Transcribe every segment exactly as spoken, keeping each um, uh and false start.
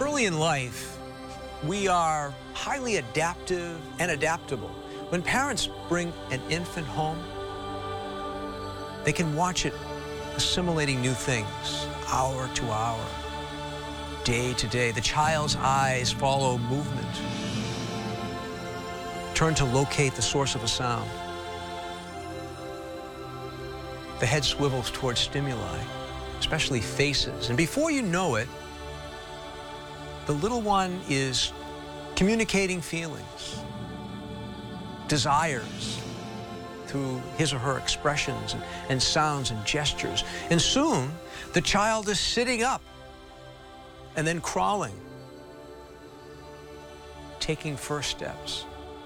Early in life, we are highly adaptive and adaptable. When parents bring an infant home, they can watch it assimilating new things, hour to hour, day to day. The child's eyes follow movement, turn to locate the source of a sound. The head swivels towards stimuli, especially faces. And before you know it, the little one is communicating feelings, desires through his or her expressions and, and sounds and gestures. And soon, the child is sitting up and then crawling, taking first steps,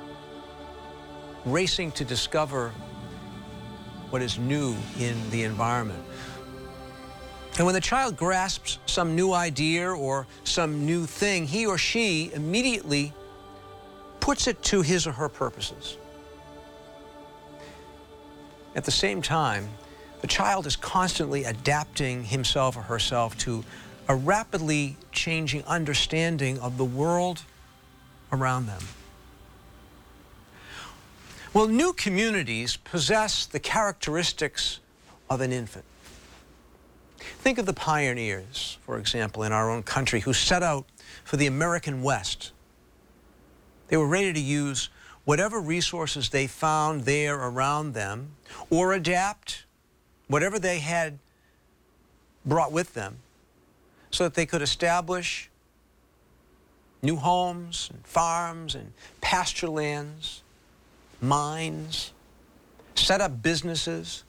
racing to discover what is new in the environment. And when the child grasps some new idea or some new thing, he or she immediately puts it to his or her purposes. At the same time, the child is constantly adapting himself or herself to a rapidly changing understanding of the world around them. Well, new communities possess the characteristics of an infant. Think of the pioneers, for example, in our own country, who set out for the American West. They were ready to use whatever resources they found there around them, or adapt whatever they had brought with them, so that they could establish new homes and farms and pasture lands, mines, set up businesses.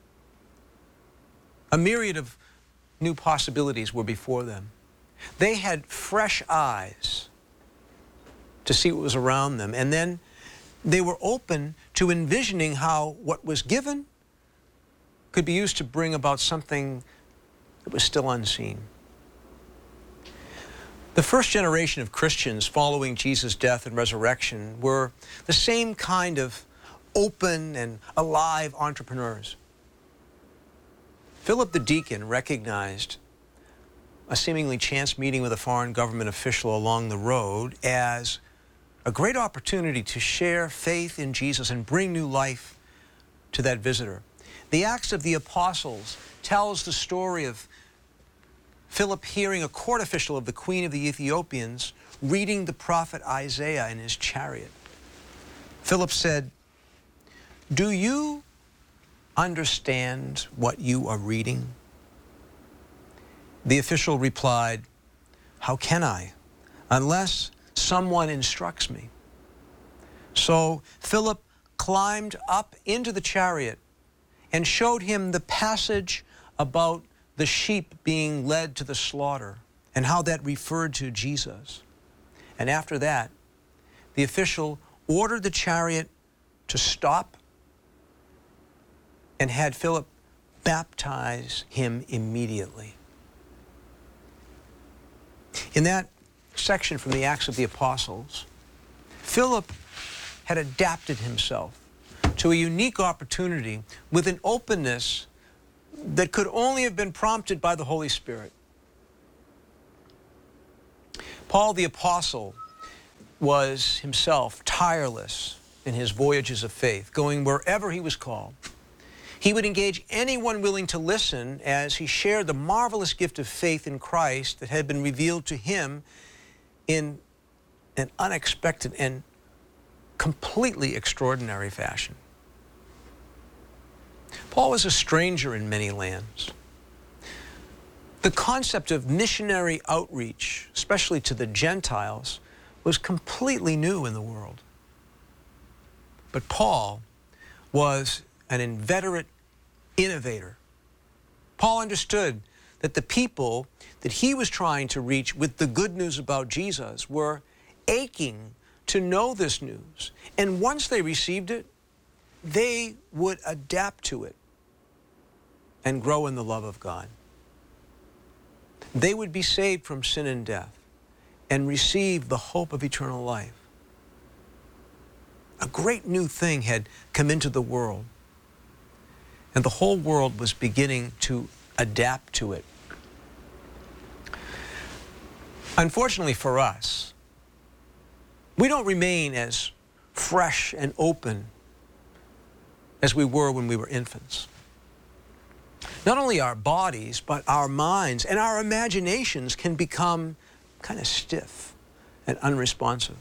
A myriad of new possibilities were before them. They had fresh eyes to see what was around them, and then they were open to envisioning how what was given could be used to bring about something that was still unseen. The first generation of Christians following Jesus' death and resurrection were the same kind of open and alive entrepreneurs. Philip the deacon recognized a seemingly chance meeting with a foreign government official along the road as a great opportunity to share faith in Jesus and bring new life to that visitor. The Acts of the Apostles tells the story of Philip hearing a court official of the Queen of the Ethiopians reading the prophet Isaiah in his chariot. Philip said, "Do you understand what you are reading?" The official replied, "How can I, unless someone instructs me?" So Philip climbed up into the chariot and showed him the passage about the sheep being led to the slaughter and how that referred to Jesus. And after that, the official ordered the chariot to stop and had Philip baptize him immediately. In that section from the Acts of the Apostles, Philip had adapted himself to a unique opportunity with an openness that could only have been prompted by the Holy Spirit. Paul the Apostle was himself tireless in his voyages of faith, going wherever he was called. He would engage anyone willing to listen as he shared the marvelous gift of faith in Christ that had been revealed to him in an unexpected and completely extraordinary fashion. Paul was a stranger in many lands. The concept of missionary outreach, especially to the Gentiles, was completely new in the world. But Paul was an inveterate innovator. Paul understood that the people that he was trying to reach with the good news about Jesus were aching to know this news. And once they received it, they would adapt to it and grow in the love of God. They would be saved from sin and death and receive the hope of eternal life. A great new thing had come into the world, and the whole world was beginning to adapt to it. Unfortunately for us, we don't remain as fresh and open as we were when we were infants. Not only our bodies, but our minds and our imaginations can become kind of stiff and unresponsive.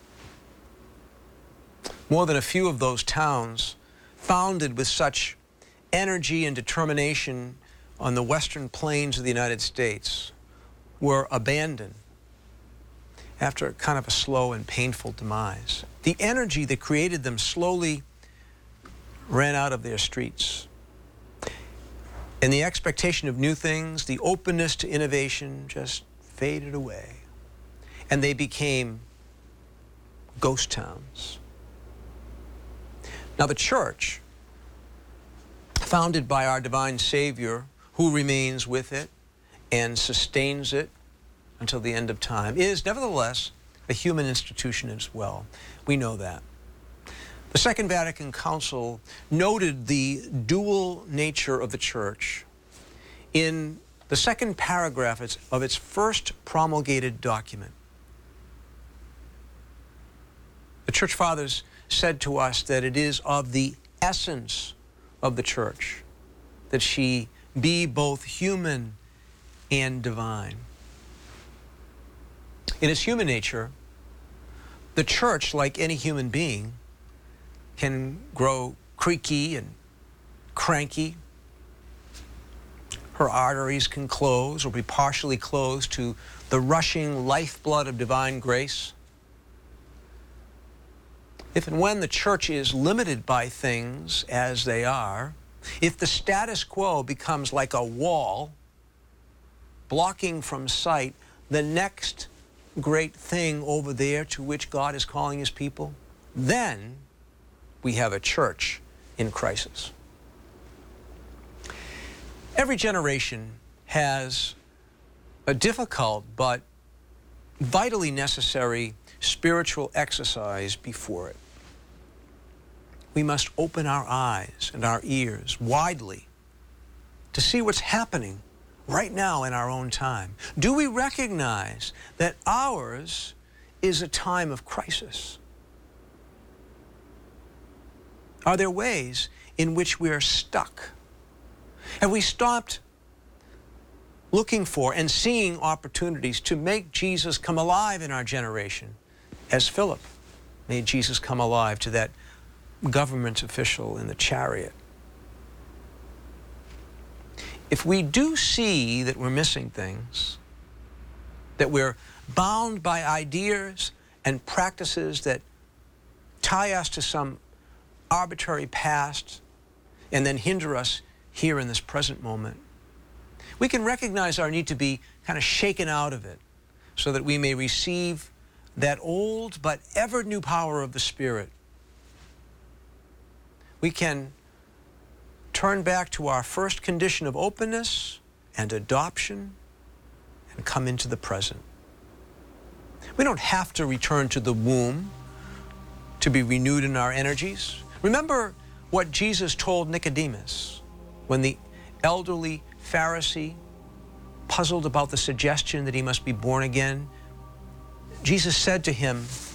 More than a few of those towns, founded with such energy and determination on the western plains of the United States, were abandoned after kind of a slow and painful demise. The energy that created them slowly ran out of their streets. And the expectation of new things, the openness to innovation just faded away. And they became ghost towns. Now the church, founded by our divine Savior, who remains with it and sustains it until the end of time, is nevertheless a human institution as well. We know that. The Second Vatican Council noted the dual nature of the church in the second paragraph of its first promulgated document. The Church Fathers said to us that it is of the essence of the church that she be both human and divine. In its human nature, the church, like any human being, can grow creaky and cranky. Her arteries can close or be partially closed to the rushing lifeblood of divine grace. If and when the church is limited by things as they are, if the status quo becomes like a wall, blocking from sight the next great thing over there to which God is calling his people, then we have a church in crisis. Every generation has a difficult but vitally necessary spiritual exercise before it. We must open our eyes and our ears widely to see what's happening right now in our own time. Do we recognize that ours is a time of crisis? Are there ways in which we are stuck? Have we stopped looking for and seeing opportunities to make Jesus come alive in our generation, as Philip made Jesus come alive to that government official in the chariot? If we do see that we're missing things, that we're bound by ideas and practices that tie us to some arbitrary past and then hinder us here in this present moment, we can recognize our need to be kind of shaken out of it so that we may receive that old but ever new power of the Spirit. We can turn back to our first condition of openness and adoption and come into the present. We don't have to return to the womb to be renewed in our energies. Remember what Jesus told Nicodemus when the elderly Pharisee puzzled about the suggestion that he must be born again. Jesus said to him,